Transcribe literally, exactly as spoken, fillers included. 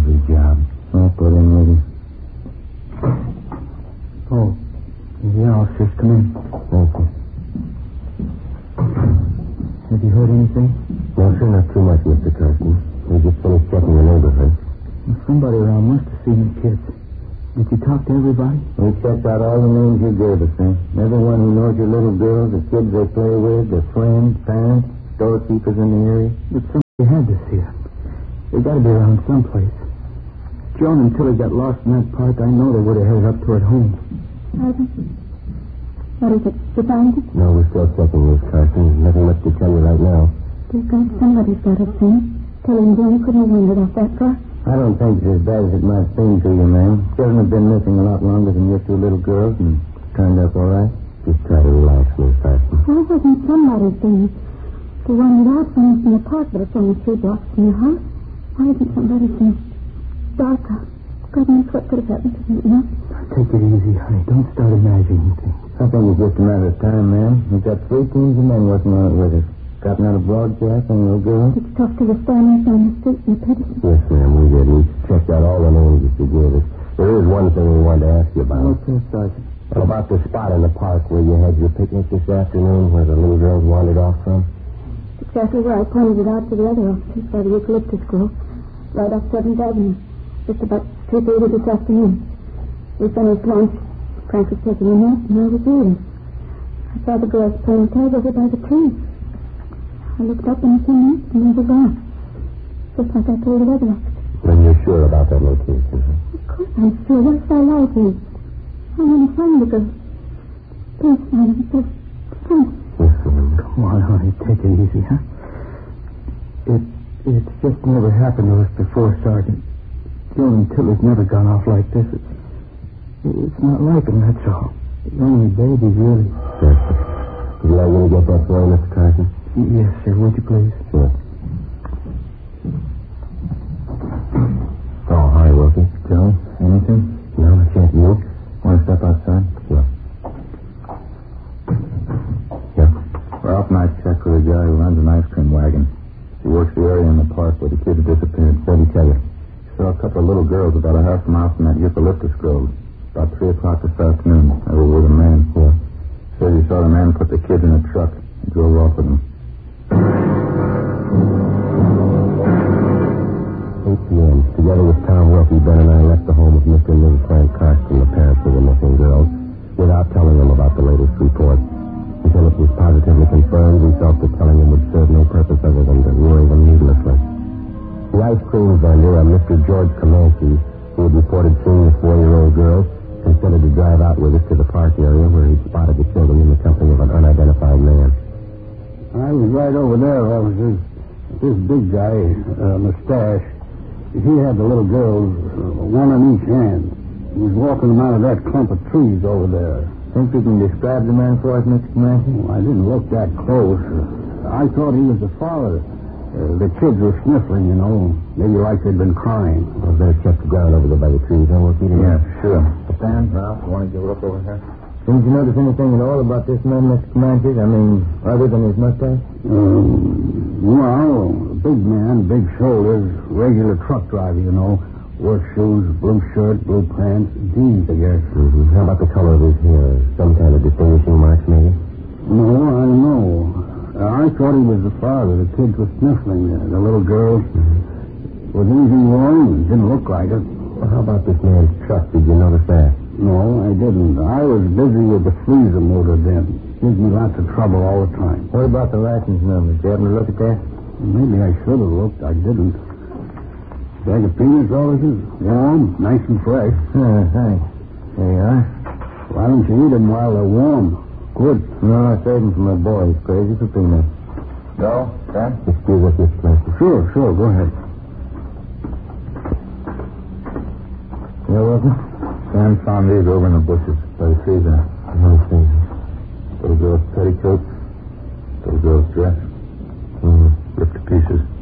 Lovely job. I'll put in with you. Oh, yeah, officers, come in. Thank you. Have you heard anything? No, sir, not too much, Mister Carson. We just finished checking the neighborhood. Well, somebody around must have seen the kids. Did you talk to everybody? We checked out all the names you gave us, sir. Everyone who knows your little girls, the kids they play with, their friends, parents, storekeepers in the area. But somebody had to see them. They got to be around someplace. Joan and Tilly got lost in that park. I know they would have headed up toward home. Pardon? What is it? You found it? No, we're still checking this, Carson. There's nothing much to tell you right now. Dear God, somebody's got to see. Tilly and Joan couldn't have wandered off that far. I don't think it's as bad as it might seem to you, ma'am. Children have been missing a lot longer than your two little girls and turned up all right. Just try to relax, Miss Carson. Why wasn't somebody seen? They wandered out from us in the park, but it's only three blocks from your house. Why isn't somebody seen? Dark out. Goodness, what could have happened to me, you know? Take it easy, honey. Don't start imagining things. I think it's just a matter of time, ma'am. We've got three teams of men working on it with us. Gotten out of broadcast on your girl? Did you talk to the Steiners on the street in Peterson? Yes, ma'am, we did. We checked out all the names that you gave us. There is one thing we wanted to ask you about. Okay, Sergeant. Well, about the spot in the park where you had your picnic this afternoon, where the little girls wandered off from. Exactly where I pointed it out to the other officers by the eucalyptus grove, right off seventh Avenue, just about three thirty this afternoon. We finished lunch. Frank was taking a nap, and I was reading. I saw the girls playing tag over by the tree. I looked up and came in, and they were gone. Just like I told the other officers. Then you're sure about that location, huh? Of course I'm sure. What if I lie to you? I want to find the girl. Please, madam, please. Please. Yes, ma'am. Come on, honey. Take it easy, huh? It, it's just never happened to us before, Sergeant. Joan and Tilly's never gone off like this. It's, it's not like them, that's all. They're only babies, really. Yes, sir. Would you like me to get that for you, Mister Carson? Yes, sir. Would you please? Sure. Oh, hi, Wilkie. Joe, anything? No, I can't. You? Want to step outside? Sure. Yeah. Ralph and I checked with a guy who runs an ice cream wagon. He works the area in the park where the kids disappeared. What did he tell you? He saw a couple of little girls about a half mile from that eucalyptus grove. About three o'clock this afternoon. They were with a man. Yeah. Said he saw the man put the kids in a truck and drove off with them. eight p.m. Together with Tom Wilkie, Ben and I left the home of Mister and Missus Frank Carson, the parents of the missing girls, without telling them about the latest report. Until it was positively confirmed, we felt that telling them would serve no purpose other than to worry them needlessly. The ice cream vendor, a Mister George Comanche, who had reported seeing the four-year-old girl, consented to drive out with us to the park area where he'd spotted the children in the company of an unidentified man. I was right over there, officers. This big guy, uh, mustache, he had the little girls, uh, one in each hand. He was walking them out of that clump of trees over there. Think you can describe the man for us, Mister Comanche? Well, I didn't look that close. I thought he was the father. Uh, the kids were sniffling, you know, maybe like they'd been crying. Well, better check the ground over there by the trees, huh, Wilkie? Yeah, sure. Dan, Ralph, want to give a look over here? Didn't you notice anything at all about this man, Mister Comanche? I mean, other than his mustache? Um, well, big man, big shoulders, regular truck driver, you know. Work shoes, blue shirt, blue pants, jeans, I guess. Mm-hmm. How about the color of his hair? Some kind of distinguishing marks, maybe? No, I don't know. Uh, I thought he was the father. The kids were sniffling, uh, the little girls. Mm-hmm. Was anything wrong? It didn't look like it. Well, how about this man's truck? Did you notice that? No, I didn't. I was busy with the freezer motor then. Gives me lots of trouble all the time. What about the license number? Did you happen to look at that? Maybe I should have looked. I didn't. Bag of peanuts, officers? Warm, nice and fresh. Uh, thanks. There you are. Why don't you eat them while they're warm? Good. No, I saved them for my boy. He's crazy for peanuts. Go, Dan? Excuse us, Mister Clancy. Sure, sure. Go ahead. Yeah, Wilson? Dan found these over in the bushes by the freezer. No freezer. Little girl's petticoats. Little girl's dress. Mm-hmm. Ripped to pieces.